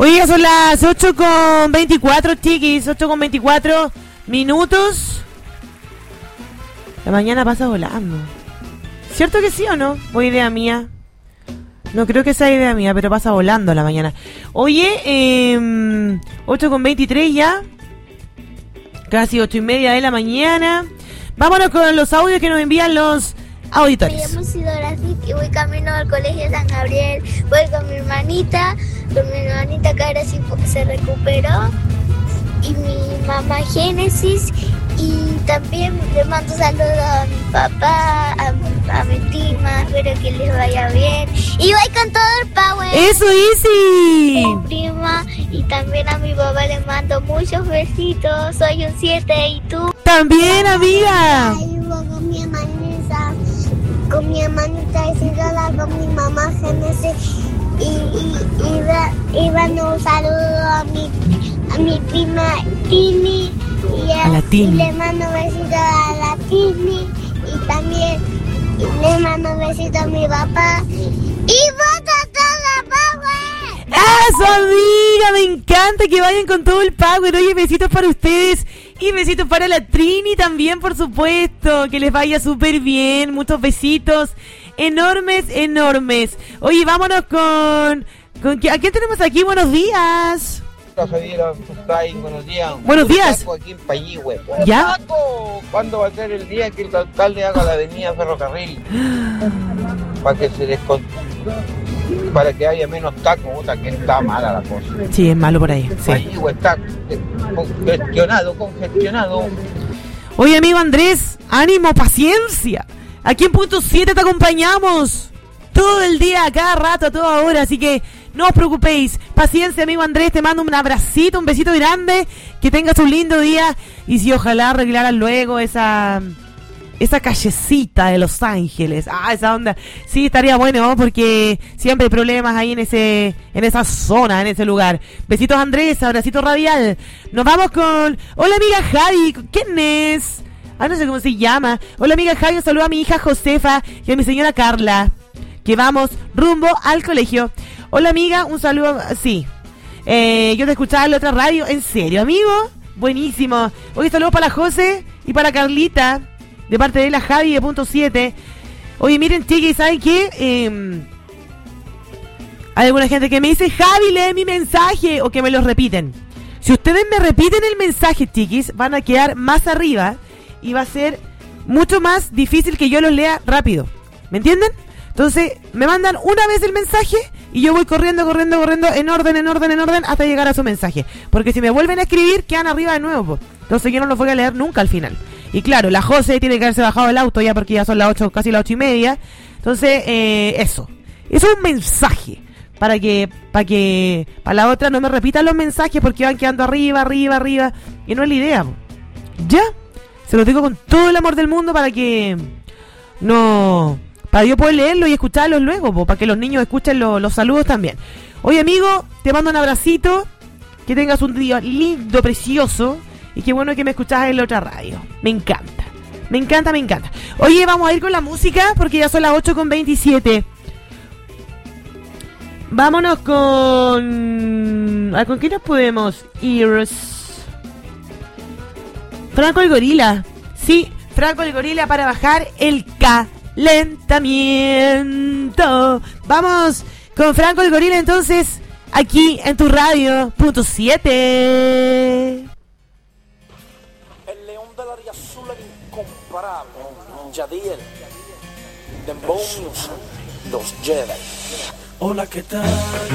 Oye, son las 8:24, chiquis, 8:24 minutos. La mañana pasa volando. ¿Cierto que sí o no? ¿O idea mía? No creo que sea idea mía, pero pasa volando la mañana. Oye, 8:23 ya. Casi 8:30 de la mañana. Vámonos con los audios que nos envían los auditores. Me llamo Isidora y voy camino al colegio San Gabriel. Voy con mi hermanita que ahora sí se recuperó. Y mi mamá Génesis. Y también le mando saludos a mi papá, a mi prima, espero que les vaya bien. Y voy con todo el power. ¡Eso, Isi! Mi prima y también a mi papá le mando muchos besitos. Soy un 7 y tú. También, amiga. Ahí voy con mi hermanita Isidora, con mi mamá Génesis. Y mando un saludo a mi prima Tini. A la Tini. Y le mando besitos a la Tini. Y también le mando besitos a mi papá. ¡Y vota toda power! ¡Eso, amiga! Me encanta que vayan con todo el power. Oye, besitos para ustedes. Y besitos para la Trini también, por supuesto. Que les vaya súper bien. Muchos besitos. Enormes, enormes. Oye, vámonos con ¿a quién tenemos aquí? Buenos días. Buenos días. Buenos días. Aquí en Payihue. ¿Ya? ¿Cuándo va a ser el día que el alcalde haga la avenida Ferrocarril? Para que para que haya menos tacos, puta, que está mala la cosa. Sí, es malo por ahí. Sí. Payihue está congestionado. Oye, amigo Andrés, ánimo, paciencia. Aquí en Punto 7 te acompañamos todo el día, a cada rato, a toda hora, así que no os preocupéis. Paciencia, amigo Andrés, te mando un abracito, un besito grande, que tengas un lindo día, y si ojalá arreglaran luego esa callecita de Los Ángeles. Esa onda, sí, estaría bueno, ¿no? Porque siempre hay problemas ahí en esa zona, en ese lugar. Besitos, Andrés, abracito radial. Nos vamos con... Hola, amiga Javi, ¿quién es? No sé cómo se llama. Hola, amiga Javi, un saludo a mi hija Josefa y a mi señora Carla, que vamos rumbo al colegio. Hola, amiga, un saludo. Sí, yo te escuchaba en la otra radio. ¿En serio, amigo? Buenísimo. Hoy saludos para la José y para Carlita, de parte de la Javi de Punto 7. Oye, miren, chiquis, ¿saben qué? Hay alguna gente que me dice: Javi, lee mi mensaje, o que me los repiten. Si ustedes me repiten el mensaje, chiquis, van a quedar más arriba y va a ser mucho más difícil que yo los lea rápido. ¿Me entienden? Entonces, me mandan una vez el mensaje y yo voy corriendo, en orden, hasta llegar a su mensaje. Porque si me vuelven a escribir, quedan arriba de nuevo, po. Entonces yo no los voy a leer nunca al final. Y claro, la José tiene que haberse bajado el auto ya, porque ya son las 8, casi las 8:30. Entonces, eso es un mensaje. Para la otra no me repitan los mensajes, porque van quedando arriba. Y no es la idea, po. ¿Ya? Se lo digo con todo el amor del mundo para que no... Para yo poder leerlo y escucharlos luego, para que los niños escuchen los saludos también. Oye, amigo, te mando un abracito. Que tengas un día lindo, precioso. Y qué bueno que me escuchás en la otra radio. Me encanta. Oye, vamos a ir con la música porque ya son las 8:27. Vámonos con... ¿Con qué nos podemos ir? Franco el Gorila. Sí, Franco el Gorila, para bajar el calentamiento. Vamos con Franco el Gorila entonces, aquí en tu radio, Punto 7. El león del área azul, el incomparable, Yadiel, Dembow Music, los Jedi. Hola, ¿qué tal?